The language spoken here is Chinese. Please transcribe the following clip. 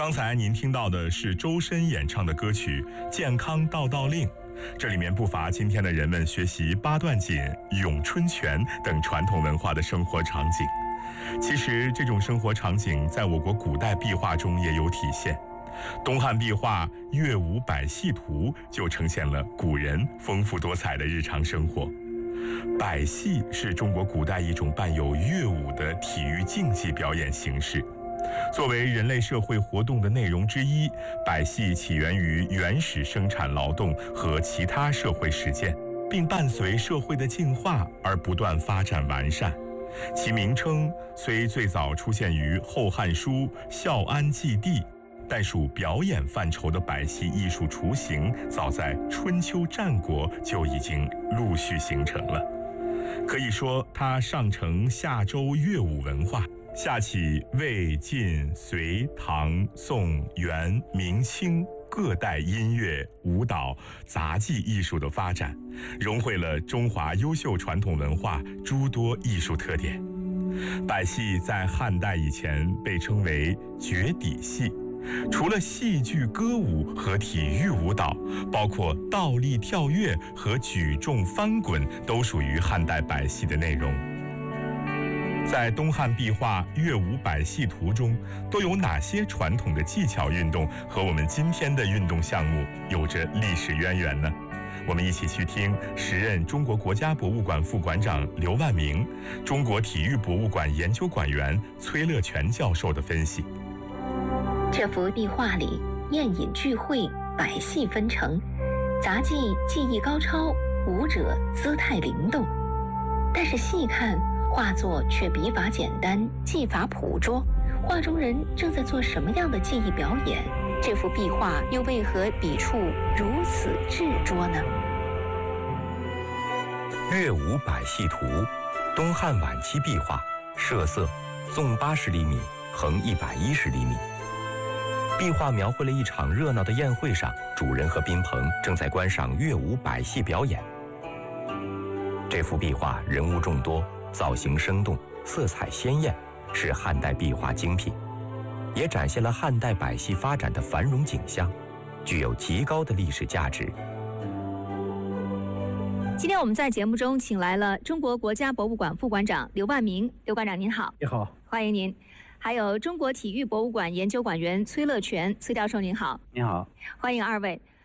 刚才您听到的是周深演唱的歌曲《健康道道令》，这里面不乏今天的人们学习八段锦、咏春拳等传统文化的生活场景。其实这种生活场景在我国古代壁画中也有体现。东汉壁画《乐舞百戏图》就呈现了古人丰富多彩的日常生活。百戏是中国古代一种伴有乐舞的体育竞技表演形式。作为人类社会活动的内容之一，百戏起源于原始生产劳动和其他社会实践，并伴随社会的进化而不断发展完善。其名称虽最早出现于《后汉书·孝安纪地》，但属表演范畴的百戏艺术雏形，早在春秋战国就已经陆续形成了。可以说，它上承夏周乐舞文化，下启魏、晋、隋、唐、宋、元、明清各代音乐、舞蹈、杂技艺术的发展，融汇了中华优秀传统文化诸多艺术特点。百戏在汉代以前被称为绝底戏，除了戏剧、歌舞和体育舞蹈，包括倒立跳跃和举重翻滚都属于汉代百戏的内容。在东汉壁画《乐舞百戏图》中，都有哪些传统的技巧运动和我们今天的运动项目有着历史渊源呢？我们一起去听时任中国国家博物馆副馆长刘万明、中国体育博物馆研究馆员崔乐全教授的分析。 这幅壁画里宴饮聚会，百戏纷呈，杂技技艺高超，舞者姿态灵动。但是细看，画作却笔法简单，技法朴拙。画中人正在做什么样的技艺表演？这幅壁画又为何笔触如此执着呢？ 乐舞百戏图，东汉晚期壁画，设色，纵80厘米，横110厘米。壁画描绘了一场热闹的宴会上，主人和宾朋正在观赏乐舞百戏表演。这幅壁画人物众多，造型生动，色彩鲜艳，是汉代壁画精品，也展现了汉代百戏发展的繁荣景象，具有极高的历史价值。 今天我们在节目中请来了中国国家博物馆副馆长刘万明，刘馆长您好。 你好， 欢迎您。还有中国体育博物馆研究馆员崔乐全，崔教授您好。 你好， 欢迎二位。